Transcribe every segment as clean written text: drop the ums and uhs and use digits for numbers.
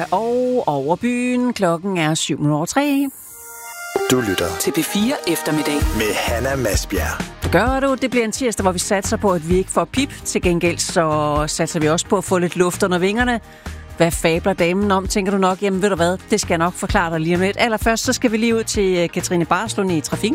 Og over byen, klokken er 7:03. Du lytter til P4 eftermiddag med Hanna Masbjerg. Det gør du. Det bliver en tirsdag, hvor vi satser på, at vi ikke får pip. Til gengæld så satser vi også på at få lidt luft under vingerne. Hvad fabler damen om, tænker du nok? Jamen ved du hvad, det skal jeg nok forklare dig lige om lidt. Allerførst så skal vi lige ud til Katrine Barslund i trafikken.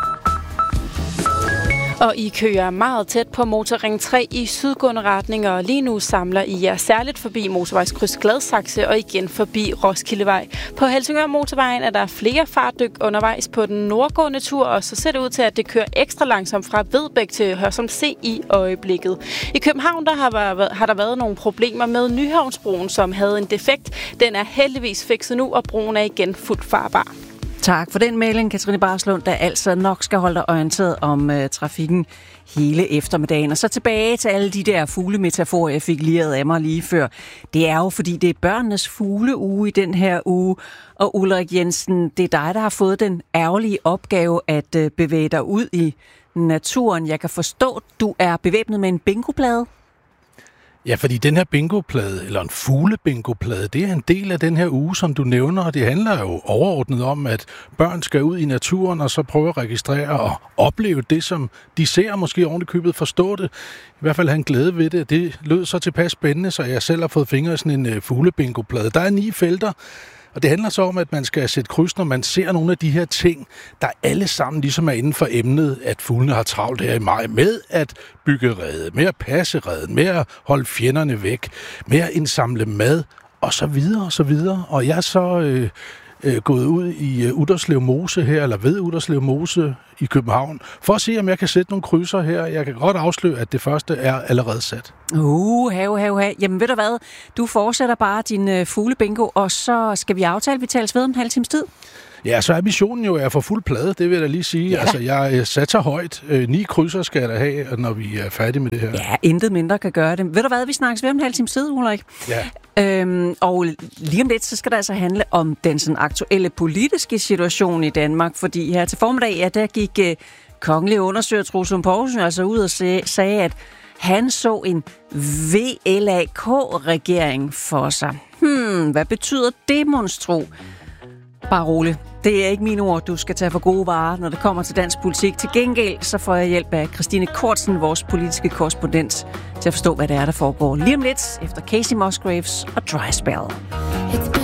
Og I kører meget tæt på motorring 3 i sydgående retning, og lige nu samler I jer særligt forbi motorvejskryds Gladsaxe og igen forbi Roskildevej. På Helsingør Motorvejen er der flere fartdyk undervejs på den nordgående tur, og så ser det ud til, at det kører ekstra langsomt fra Vedbæk til Hørsholm C i øjeblikket. I København der har der været nogle problemer med Nyhavnsbroen, som havde en defekt. Den er heldigvis fikset nu, og broen er igen fuldt farbar. Tak for den melding, Katrine Barslund, der altså nok skal holde dig orienteret om trafikken hele eftermiddagen. Og så tilbage til alle de der fuglemetaforer, jeg fik liret af mig lige før. Det er jo, fordi det er børnenes fugleuge i den her uge. Og Ulrik Jensen, det er dig, der har fået den ærgerlige opgave at bevæge dig ud i naturen. Jeg kan forstå, at du er bevæbnet med en bingoplade. Ja, fordi den her bingoplade, eller en fuglebingoplade, det er en del af den her uge, som du nævner, og det handler jo overordnet om, at børn skal ud i naturen og så prøve at registrere og opleve det, som de ser, måske ovenikøbet forstå det. I hvert fald have en glæde ved det. Det lød så tilpas spændende, så jeg selv har fået fingre i sådan en fuglebingoplade. Der er 9 felter, og det handler så om, at man skal sætte kryds, når man ser nogle af de her ting, der alle sammen ligesom er inden for emnet, at fuglene har travlt her i maj med at bygge rede, med at passe reden, med at holde fjenderne væk, med at indsamle mad, og så videre, og så videre. Og jeg er så gået ud i Utterslev Mose her, eller ved Utterslev Mose i København, for at se, om jeg kan sætte nogle krydser her. Jeg kan godt afsløre, at det første er allerede sat. Jamen ved du hvad, du fortsætter bare din fuglebingo, og så skal vi aftale, vi tales ved om en halv times tid. Ja, så er missionen jo at få fuld plade, det vil jeg da lige sige. Ja. Altså, jeg satser højt. 9 krydser skal jeg da have, når vi er færdige med det her. Ja, intet mindre kan gøre det. Ved du hvad, vi snakkes ved om en halv times tid, Ulrik? Ja. Og lige om lidt, så skal det altså handle om den sådan aktuelle politiske situation i Danmark, fordi her til formiddag, ja, der gik kongelig undersøger Troels Lund Poulsen altså ud og sagde, at han så en VLAK-regering for sig. Hvad betyder det, monstro? Bare rolig. Det er ikke mine ord, du skal tage for gode varer, når det kommer til dansk politik. Til gengæld så får jeg hjælp af Christine Kortsen, vores politiske korrespondent, til at forstå, hvad det er, der foregår lige om lidt efter Casey Musgraves og Dry Spell.